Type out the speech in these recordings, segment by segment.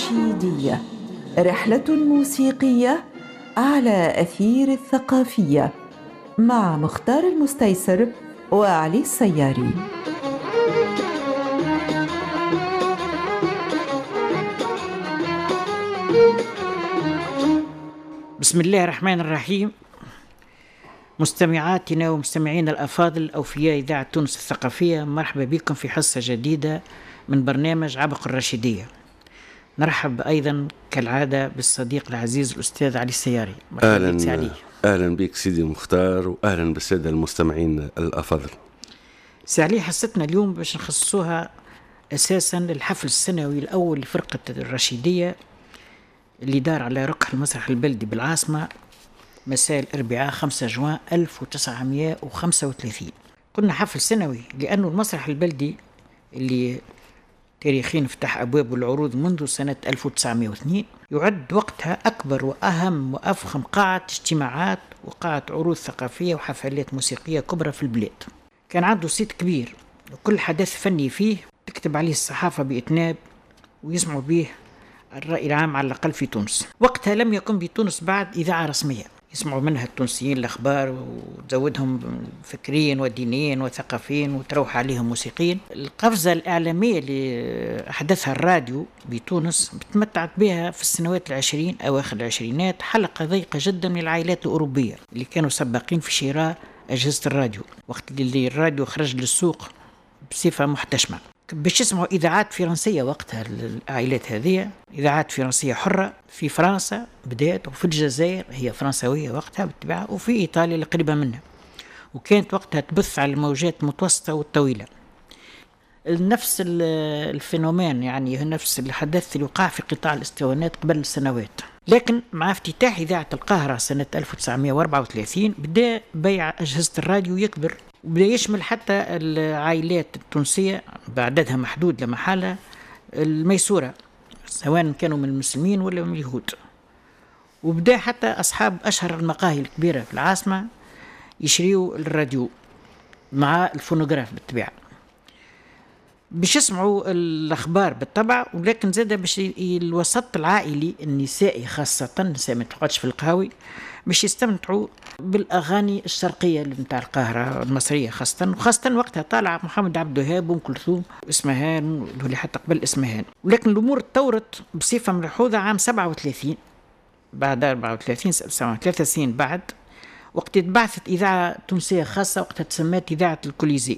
الرشيدية، رحلة موسيقية على أثير الثقافية مع مختار المستيسر وعلي السياري. بسم الله الرحمن الرحيم. مستمعاتنا ومستمعينا الأفاضل الأوفياء إذاعة تونس الثقافية، مرحبا بكم في حصة جديدة من برنامج عبق الرشيدية. نرحب أيضا كالعادة بالصديق العزيز الأستاذ علي السياري. أهلا بك سيدي مختار، وأهلا بالسادة المستمعين الأفاضل. سي علي، حصتنا اليوم باش نخصصوها أساسا للحفل السنوي الأول لفرقة الرشيدية اللي دار على ركح المسرح البلدي بالعاصمة مساء الأربعاء 5 جوان 1935. قلنا حفل سنوي لأنه المسرح البلدي اللي تاريخيا فتح أبواب العروض منذ سنة 1902 يعد وقتها أكبر وأهم وأفخم قاعة اجتماعات وقاعة عروض ثقافية وحفلات موسيقية كبرى في البلاد. كان عنده صيت كبير وكل حدث فني فيه تكتب عليه الصحافة بإتناب ويسمعوا به الرأي العام على الأقل في تونس. وقتها لم يكن بتونس بعد إذاعة رسمية يسمعوا منها التونسيين الأخبار وتزودهم فكريا ودينيا وثقافيا وتروح عليهم موسيقيا. القفزة الإعلامية اللي أحدثها الراديو بتونس تمتعت بها في السنوات العشرين أواخر العشرينات حلقة ضيقة جدا من العائلات الأوروبية اللي كانوا سباقين في شراء أجهزة الراديو وقت اللي الراديو خرج للسوق بصفة محتشمة. باش يسمعوا إذاعات فرنسية وقتها العائلات هذه، إذاعات فرنسية حرة في فرنسا بدأت، وفي الجزائر هي فرنسوية وقتها بالطبيعة، وفي إيطاليا القريبة منها، وكانت وقتها تبث على الموجات المتوسطة والطويلة. نفس الفينومين يعني نفس الحدث اللي وقع في قطاع الاسطوانات قبل سنوات. لكن مع افتتاح إذاعة القاهرة سنة 1934 بدأ بيع أجهزة الراديو يكبر وبدأ يشمل حتى العائلات التونسية بعددها محدود لمحالة الميسورة، سواء كانوا من المسلمين ولا من اليهود. وبدأ حتى أصحاب أشهر المقاهي الكبيرة في العاصمة يشريوا الراديو مع الفونوغراف بالطبيعة باش يسمعوا الأخبار بالطبع، ولكن زاد باش الوسط العائلي النسائي خاصة النساء ما تقعدش في القهاوي باش يستمتعوا بالأغاني الشرقية نتاع القاهرة المصرية وخاصة وقتها طالع محمد عبد الوهاب وأم كلثوم اسمهان واللي حتى قبل اسمهان. ولكن الأمور تطورت بصفة ملحوظة عام 37 بعد 34 3 سنين بعد، وقت تبعثت إذاعة تونسية خاصة وقتها تسمت إذاعة الكوليزي.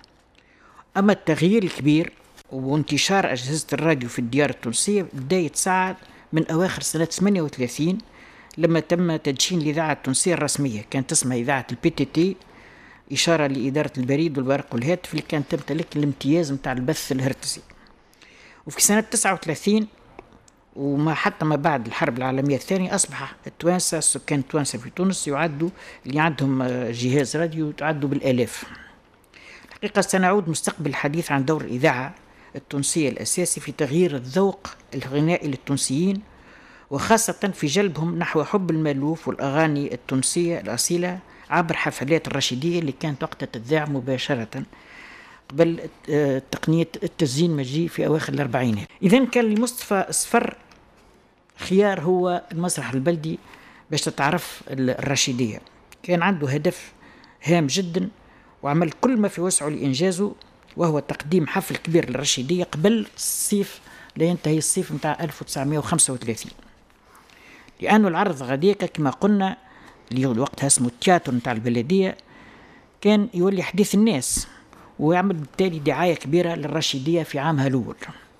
أما التغيير الكبير وانتشار أجهزة الراديو في الديار التونسية بدأ يتصاعد من أواخر سنة 38 لما تم تدشين الإذاعة التونسية الرسمية، كانت اسمها إذاعة البي تي تي، إشارة لإدارة البريد والبرق والهاتف اللي كانت تمتلك الامتياز متاع البث الهرتزي. وفي سنة 39 وما حتى ما بعد الحرب العالمية الثانية أصبح التوانسة السكان التوانسة في تونس يعدوا اللي عندهم جهاز راديو تعدوا بالآلاف. الحقيقة سنعود مستقبل الحديث عن دور الإذاعة التونسية الأساسي في تغيير الذوق الغنائي للتونسيين، وخاصة في جلبهم نحو حب المألوف والأغاني التونسية الأصيلة عبر حفلات الرشيدية اللي كانت وقتها تذاع مباشرة قبل تقنية التزيين مجيء في أواخر الأربعينات. إذن كان لمصطفى صفر خيار هو المسرح البلدي باش تتعرف الرشيدية. كان عنده هدف هام جدا وعمل كل ما في وسعه لإنجازه، وهو تقديم حفل كبير للرشيدية قبل الصيف لا ينتهي الصيف متاع 1935، لأنه العرض غاديك كما قلنا اللي وقتها اسمه التياتر متاع البلدية كان يولي حديث الناس ويعمل بالتالي دعاية كبيرة للرشيدية في عامها الأول.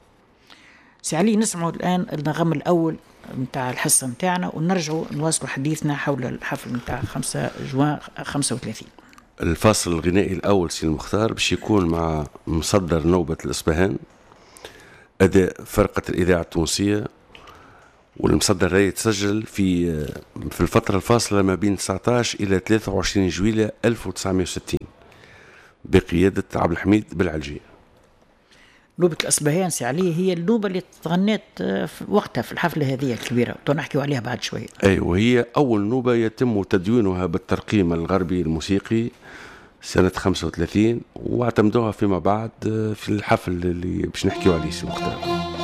سعلي نسمعوا الآن النغم الأول متاع الحصة متاعنا ونرجعوا نواصل حديثنا حول الحفل متاع 5 جوان 35. الفاصل الغنائي الأول سي المختار باش يكون مع مصدر نوبة الإصبهان، أداء فرقة الإذاعة التونسية، والمصدر هذا يتسجل في الفترة الفاصلة ما بين 19 إلى 23 جويلية 1960 بقيادة عبد الحميد بالعلجية. نوبة الأصبهان سي علي هي النوبة اللي تغنيت وقتها في الحفلة هذه الكبيرة ونحكي عليها بعد شوية. أيوة، هي أول نوبة يتم تدوينها بالترقيم الغربي الموسيقي سنة 35 واعتمدوها فيما بعد في الحفل اللي باش نحكيو عليه سي مختار.